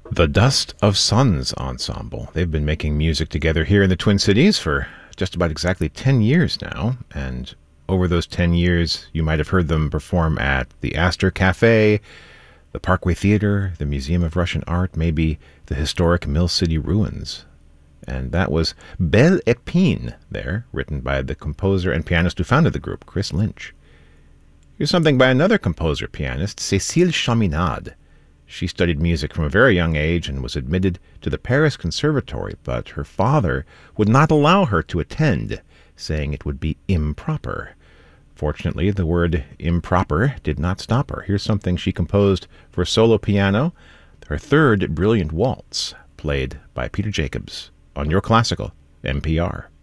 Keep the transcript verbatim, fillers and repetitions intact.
The Dust of Suns Ensemble. They've been making music together here in the Twin Cities for just about exactly ten years now, and over those ten years you might have heard them perform at the Astor Cafe, the Parkway Theater, the Museum of Russian Art, maybe the historic Mill City Ruins. And that was Belle Épine there, written by the composer and pianist who founded the group, Chris Lynch. Here's something by another composer-pianist, Cécile Chaminade. She studied music from a very young age and was admitted to the Paris Conservatory, but her father would not allow her to attend, saying it would be improper. Fortunately, the word improper did not stop her. Here's something she composed for solo piano, her third brilliant waltz, played by Peter Jacobs on Your Classical, N P R.